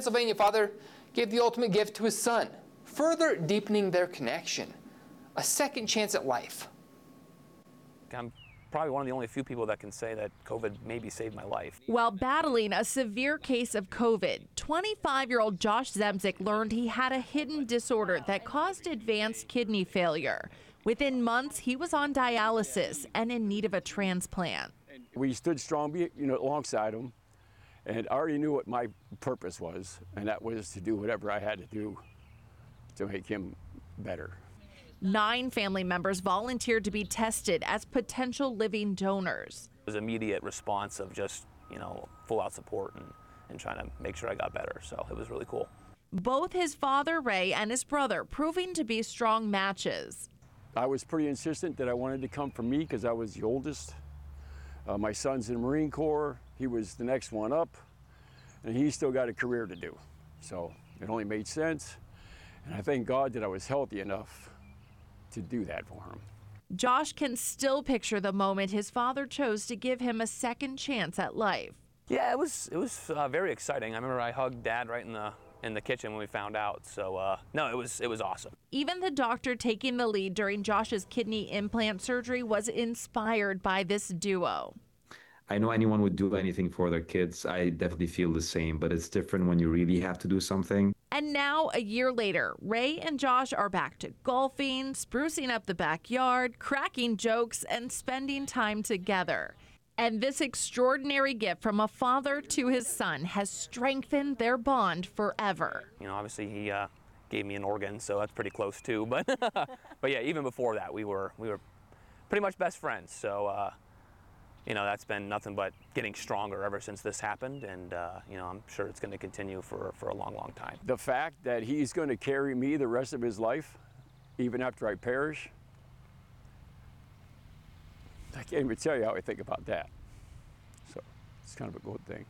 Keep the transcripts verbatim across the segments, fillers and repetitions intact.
Pennsylvania father gave the ultimate gift to his son, further deepening their connection. A second chance at life. I'm probably one of the only few people that can say that COVID maybe saved my life. While battling a severe case of COVID, twenty-five-year-old Josh Zemzik learned he had a hidden disorder that caused advanced kidney failure. Within months, he was on dialysis and in need of a transplant. We stood strong, you know, alongside him, and I already knew what my purpose was, and that was to do whatever I had to do to make him better. Nine family members volunteered to be tested as potential living donors. It was immediate response of just, you know, full out support and, and trying to make sure I got better. So it was really cool. Both his father, Ray, and his brother proving to be strong matches. I was pretty insistent that I wanted to come from me because I was the oldest. Uh, my son's in the Marine Corps. He was the next one up, and he's still got a career to do. So it only made sense. And I thank God that I was healthy enough to do that for him. Josh can still picture the moment his father chose to give him a second chance at life. Yeah, it was it was uh, very exciting. I remember I hugged Dad right in the in the kitchen when we found out. So uh, no, it was it was awesome. Even the doctor taking the lead during Josh's kidney implant surgery was inspired by this duo. I know anyone would do anything for their kids. I definitely feel the same, but it's different when you really have to do something. And now, a year later, Ray and Josh are back to golfing, sprucing up the backyard, cracking jokes, and spending time together. And this extraordinary gift from a father to his son has strengthened their bond forever. You know, obviously he uh, gave me an organ, so that's pretty close too. But but yeah, even before that, we were we were pretty much best friends. So. Uh, You know, that's been nothing but getting stronger ever since this happened, and uh, you know, I'm sure it's going to continue for, for a long, long time. The fact that he's going to carry me the rest of his life, even after I perish, I can't even tell you how I think about that. So it's kind of a good thing.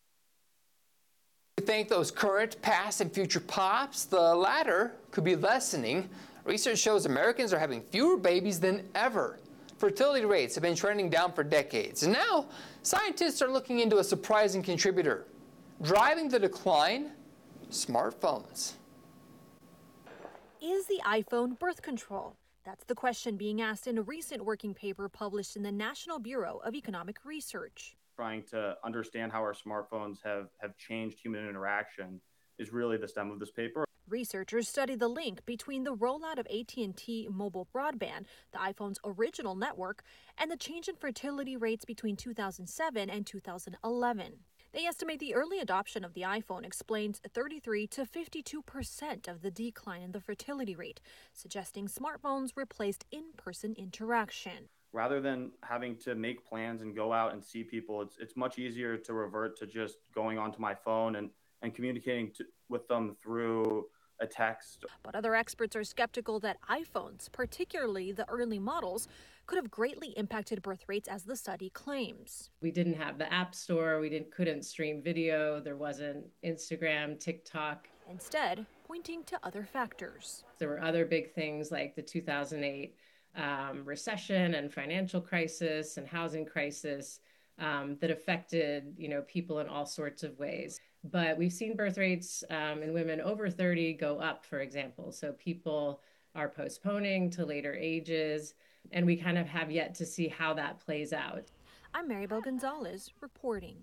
We thank those current, past, and future pops. The latter could be lessening. Research shows Americans are having fewer babies than ever. Fertility rates have been trending down for decades, and now scientists are looking into a surprising contributor. Driving the decline, smartphones. Is the iPhone birth control? That's the question being asked in a recent working paper published in the National Bureau of Economic Research. Trying to understand how our smartphones have, have changed human interaction is really the stem of this paper. Researchers studied the link between the rollout of A T and T mobile broadband, the iPhone's original network, and the change in fertility rates between two thousand seven and two thousand eleven. They estimate the early adoption of the iPhone explains thirty-three to fifty-two percent of the decline in the fertility rate, suggesting smartphones replaced in-person interaction. Rather than having to make plans and go out and see people, it's it's much easier to revert to just going onto my phone and, and communicating to, with them through a text. But other experts are skeptical that iPhones, particularly the early models, could have greatly impacted birth rates as the study claims. We didn't have the App Store, we didn't couldn't stream video, there wasn't Instagram, TikTok. Instead, pointing to other factors. There were other big things like the two thousand eight um, recession and financial crisis and housing crisis um, that affected, you know, people in all sorts of ways. But we've seen birth rates um, in women over thirty go up, for example. So people are postponing to later ages, and we kind of have yet to see how that plays out. I'm Maribel Gonzalez reporting.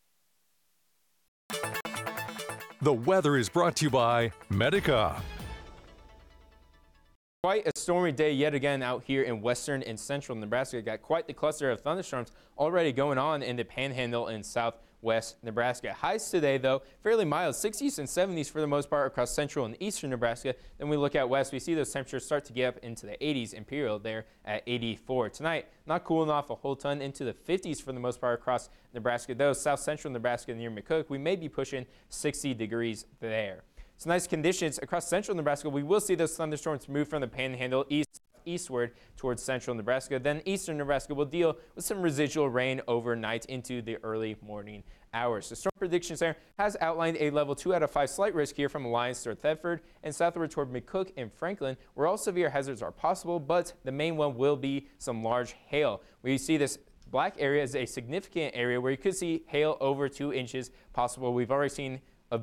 The weather is brought to you by Medica. Quite a stormy day yet again out here in western and central Nebraska. Got quite the cluster of thunderstorms already going on in the Panhandle and southwest Nebraska. Highs today, though, fairly mild, sixties and seventies for the most part across central and eastern Nebraska. Then we look out west, we see those temperatures start to get up into the eighties. Imperial there at eighty-four. Tonight, not cooling off a whole ton, into the fifties for the most part across Nebraska. Though south central Nebraska near McCook, we may be pushing sixty degrees there. Some nice conditions across central Nebraska. We will see those thunderstorms move from the Panhandle east eastward towards central Nebraska. Then eastern Nebraska will deal with some residual rain overnight into the early morning hours. The storm predictions there has outlined a level two out of five slight risk here from Alliance toward Thetford and southward toward McCook and Franklin, where all severe hazards are possible, but the main one will be some large hail. We see this black area is a significant area where you could see hail over two inches possible. We've already seen